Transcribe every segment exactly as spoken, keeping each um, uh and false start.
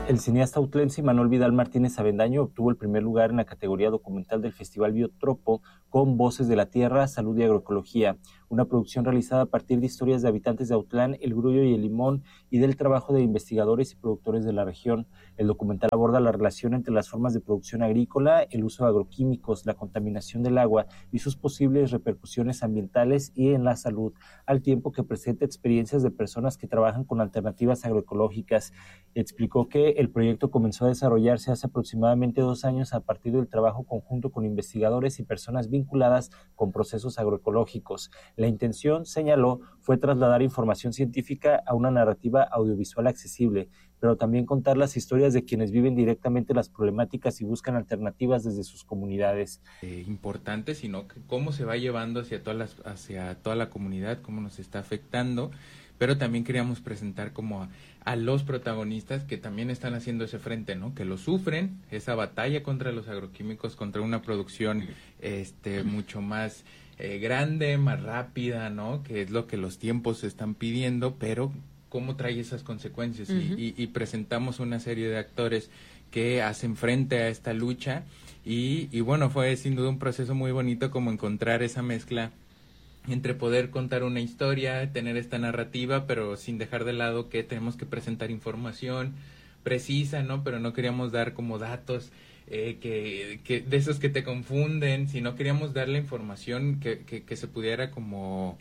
El cineasta autlense Manuel Vidal Martínez Avendaño obtuvo el primer lugar en la categoría documental del Festival Biotropo con Voces de la Tierra, Salud y Agroecología, una producción realizada a partir de historias de habitantes de Autlán, El Grullo y El Limón y del trabajo de investigadores y productores de la región. El documental aborda la relación entre las formas de producción agrícola, el uso de agroquímicos, la contaminación del agua y sus posibles repercusiones ambientales y en la salud, al tiempo que presenta experiencias de personas que trabajan con alternativas agroecológicas. Explicó que el proyecto comenzó a desarrollarse hace aproximadamente dos años a partir del trabajo conjunto con investigadores y personas vinculadas con procesos agroecológicos. La intención, señaló, fue trasladar información científica a una narrativa audiovisual accesible, pero también contar las historias de quienes viven directamente las problemáticas y buscan alternativas desde sus comunidades. Eh, importante, sino que cómo se va llevando hacia, todas las, hacia toda la comunidad, cómo nos está afectando, pero también queríamos presentar como a, a los protagonistas que también están haciendo ese frente, ¿no? Que lo sufren, esa batalla contra los agroquímicos, contra una producción este mucho más eh, grande, más rápida, ¿no? Que es lo que los tiempos están pidiendo, pero cómo trae esas consecuencias. Uh-huh. y, y, y presentamos una serie de actores que hacen frente a esta lucha y, y bueno, fue sin duda un proceso muy bonito como encontrar esa mezcla entre poder contar una historia, tener esta narrativa, pero sin dejar de lado que tenemos que presentar información precisa, ¿no? Pero no queríamos dar como datos eh, que, que de esos que te confunden, sino queríamos dar la información que, que, que se pudiera como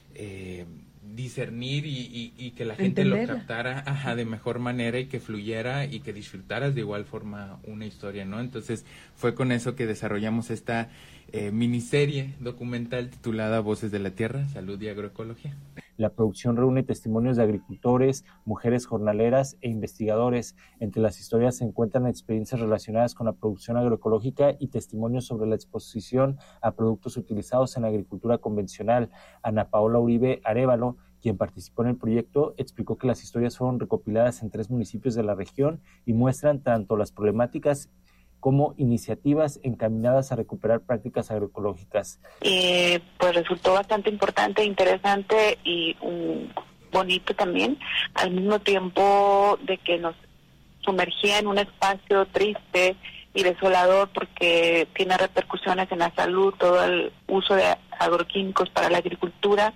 eh, discernir y, y, y que la gente Entenderla. Lo captara ajá, de mejor manera y que fluyera y que disfrutaras de igual forma una historia, ¿no? Entonces fue con eso que desarrollamos esta eh, miniserie documental titulada Voces de la Tierra, Salud y Agroecología. La producción reúne testimonios de agricultores, mujeres jornaleras e investigadores. Entre las historias se encuentran experiencias relacionadas con la producción agroecológica y testimonios sobre la exposición a productos utilizados en la agricultura convencional. Ana Paola Uribe Arévalo, quien participó en el proyecto, explicó que las historias fueron recopiladas en tres municipios de la región y muestran tanto las problemáticas como iniciativas encaminadas a recuperar prácticas agroecológicas. Eh, pues resultó bastante importante, interesante y um, bonito también, al mismo tiempo de que nos sumergía en un espacio triste y desolador porque tiene repercusiones en la salud, todo el uso de agroquímicos para la agricultura,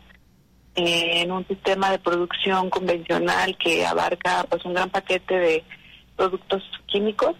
eh, en un sistema de producción convencional que abarca pues un gran paquete de productos químicos.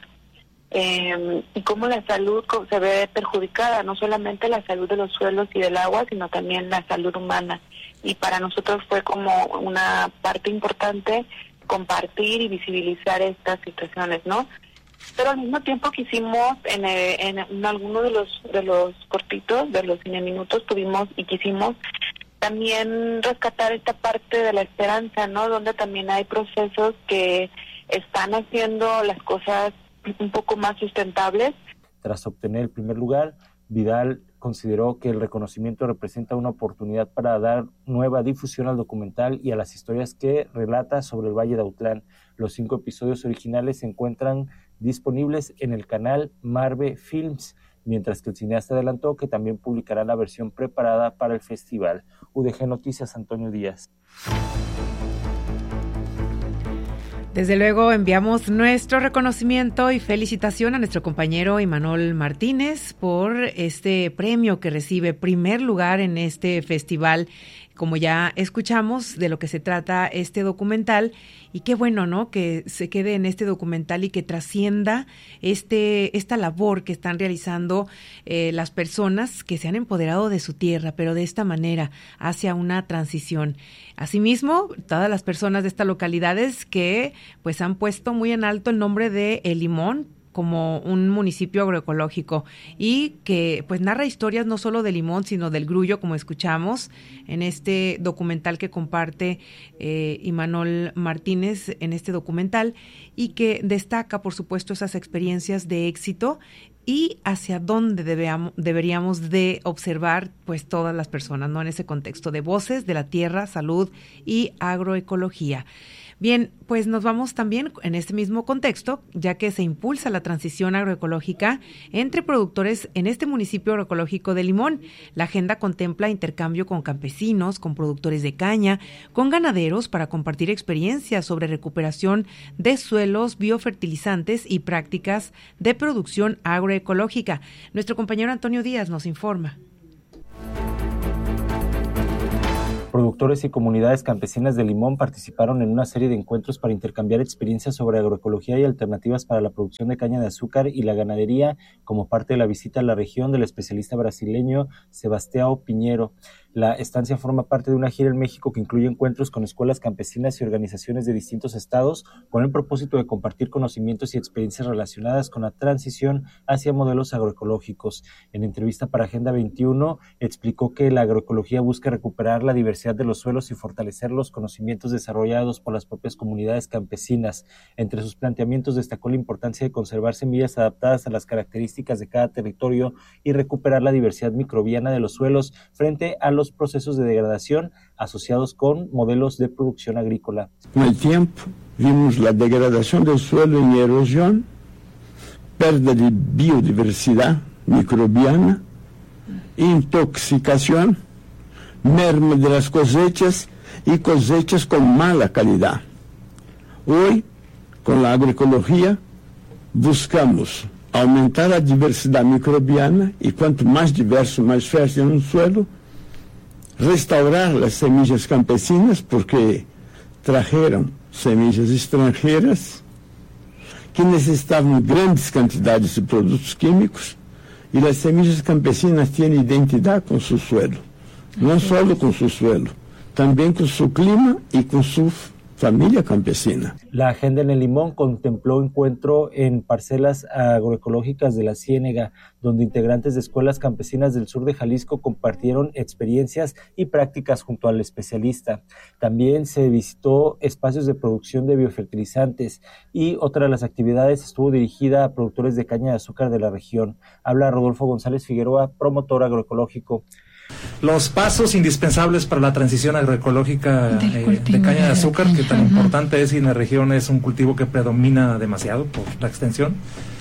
Eh, y cómo la salud se ve perjudicada, no solamente la salud de los suelos y del agua, sino también la salud humana. Y para nosotros fue como una parte importante compartir y visibilizar estas situaciones, ¿no? Pero al mismo tiempo quisimos, en, en, en alguno de los de los cortitos, de los cine minutos, tuvimos y quisimos también rescatar esta parte de la esperanza, ¿no? Donde también hay procesos que están haciendo las cosas un poco más sustentables. Tras obtener el primer lugar, Vidal consideró que el reconocimiento representa una oportunidad para dar nueva difusión al documental y a las historias que relata sobre el Valle de Autlán. Los cinco episodios originales se encuentran disponibles en el canal Marve Films, mientras que el cineasta adelantó que también publicará la versión preparada para el festival. U D G Noticias, Antonio Díaz. Desde luego enviamos nuestro reconocimiento y felicitación a nuestro compañero Imanol Martínez por este premio que recibe primer lugar en este festival. Como ya escuchamos de lo que se trata este documental, y qué bueno, ¿no?, que se quede en este documental y que trascienda este esta labor que están realizando eh, las personas que se han empoderado de su tierra, pero de esta manera, hacia una transición. Asimismo, todas las personas de estas localidades que pues han puesto muy en alto el nombre de El Limón como un municipio agroecológico y que pues narra historias no solo de Limón, sino del Grullo, como escuchamos en este documental que comparte eh, Imanol Martínez en este documental, y que destaca, por supuesto, esas experiencias de éxito y hacia dónde debemos, deberíamos de observar pues todas las personas, ¿no?, en ese contexto de Voces de la Tierra, Salud y Agroecología. Bien, pues nos vamos también en este mismo contexto, ya que se impulsa la transición agroecológica entre productores en este municipio agroecológico de Limón. La agenda contempla intercambio con campesinos, con productores de caña, con ganaderos para compartir experiencias sobre recuperación de suelos, biofertilizantes y prácticas de producción agroecológica. Nuestro compañero Antonio Díaz nos informa. Productores y comunidades campesinas de Limón participaron en una serie de encuentros para intercambiar experiencias sobre agroecología y alternativas para la producción de caña de azúcar y la ganadería como parte de la visita a la región del especialista brasileño Sebastião Pinheiro. La estancia forma parte de una gira en México que incluye encuentros con escuelas campesinas y organizaciones de distintos estados con el propósito de compartir conocimientos y experiencias relacionadas con la transición hacia modelos agroecológicos. En entrevista para Agenda veintiuno, explicó que la agroecología busca recuperar la diversidad de los suelos y fortalecer los conocimientos desarrollados por las propias comunidades campesinas. Entre sus planteamientos destacó la importancia de conservar semillas adaptadas a las características de cada territorio y recuperar la diversidad microbiana de los suelos frente a los procesos de degradación asociados con modelos de producción agrícola. Con el tiempo vimos la degradación del suelo y erosión, pérdida de biodiversidad microbiana, intoxicación, merma de las cosechas y cosechas con mala calidad. Hoy, con la agroecología, buscamos aumentar la diversidad microbiana y cuanto más diverso, más fértil un suelo, restaurar las semillas campesinas porque trajeron semillas extranjeras que necesitaban grandes cantidades de productos químicos y las semillas campesinas tienen identidad con su suelo, no solo con su suelo, también con su clima y con su familia campesina. La agenda en el Limón contempló encuentro en parcelas agroecológicas de la Ciénega, donde integrantes de escuelas campesinas del sur de Jalisco compartieron experiencias y prácticas junto al especialista. También se visitó espacios de producción de biofertilizantes y otra de las actividades estuvo dirigida a productores de caña de azúcar de la región. Habla Rodolfo González Figueroa, promotor agroecológico. Los pasos indispensables para la transición agroecológica eh, de caña de azúcar, que tan importante es y en la región es un cultivo que predomina demasiado por la extensión.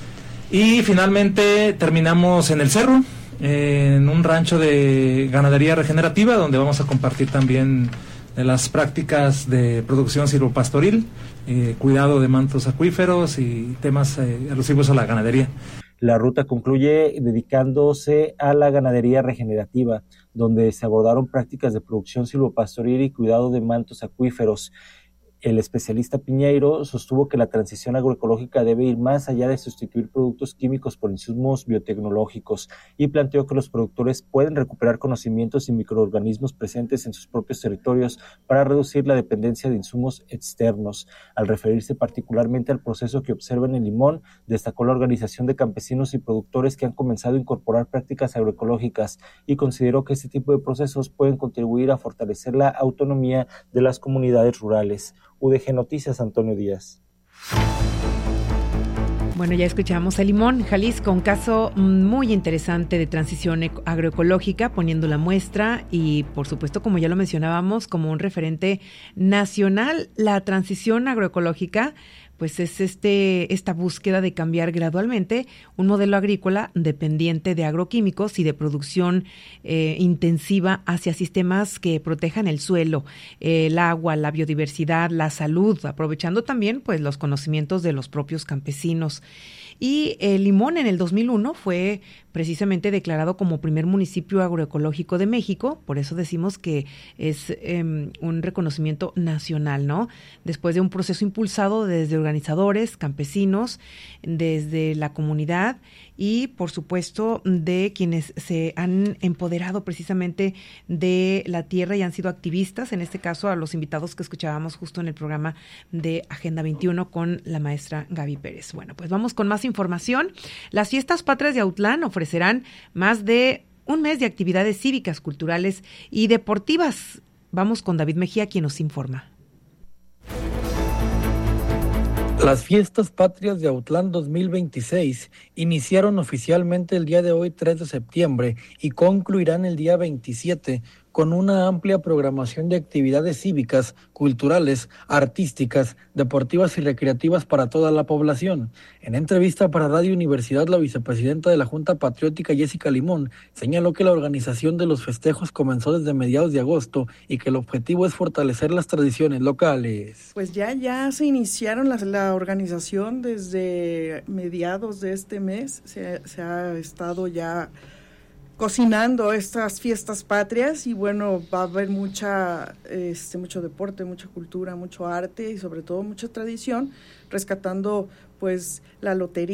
Y finalmente terminamos en el cerro, eh, en un rancho de ganadería regenerativa, donde vamos a compartir también de las prácticas de producción silvopastoril, eh, cuidado de mantos acuíferos y temas eh, alusivos a la ganadería. La ruta concluye dedicándose a la ganadería regenerativa, donde se abordaron prácticas de producción silvopastoril y cuidado de mantos acuíferos. El especialista Pinheiro sostuvo que la transición agroecológica debe ir más allá de sustituir productos químicos por insumos biotecnológicos y planteó que los productores pueden recuperar conocimientos y microorganismos presentes en sus propios territorios para reducir la dependencia de insumos externos. Al referirse particularmente al proceso que observa en el Limón, destacó la organización de campesinos y productores que han comenzado a incorporar prácticas agroecológicas y consideró que este tipo de procesos pueden contribuir a fortalecer la autonomía de las comunidades rurales. U D G Noticias, Antonio Díaz. Bueno, ya escuchamos a Limón, Jalisco, un caso muy interesante de transición agroecológica, poniendo la muestra y, por supuesto, como ya lo mencionábamos, como un referente nacional, la transición agroecológica, pues es este esta búsqueda de cambiar gradualmente un modelo agrícola dependiente de agroquímicos y de producción eh, intensiva hacia sistemas que protejan el suelo, eh, el agua, la biodiversidad, la salud, aprovechando también pues los conocimientos de los propios campesinos. Y el Limón en el dos mil uno fue precisamente declarado como primer municipio agroecológico de México, por eso decimos que es eh, un reconocimiento nacional, ¿no? Después de un proceso impulsado desde organizadores, campesinos, desde la comunidad y, por supuesto, de quienes se han empoderado precisamente de la tierra y han sido activistas, en este caso a los invitados que escuchábamos justo en el programa de Agenda veintiuno con la maestra Gaby Pérez. Bueno, pues vamos con más información. Las Fiestas Patrias de Autlán ofrecerán más de un mes de actividades cívicas, culturales y deportivas. Vamos con David Mejía, quien nos informa. Las Fiestas Patrias de Autlán dos mil veintiséis iniciaron oficialmente el día de hoy, tres de septiembre, y concluirán el día veintisiete con una amplia programación de actividades cívicas, culturales, artísticas, deportivas y recreativas para toda la población. En entrevista para Radio Universidad, la vicepresidenta de la Junta Patriótica, Jessica Limón, señaló que la organización de los festejos comenzó desde mediados de agosto y que el objetivo es fortalecer las tradiciones locales. Pues ya, ya se iniciaron las, la organización desde mediados de este mes, se, se ha estado ya cocinando estas fiestas patrias y bueno, va a haber mucha, este, mucho deporte, mucha cultura, mucho arte y sobre todo mucha tradición, rescatando pues la lotería.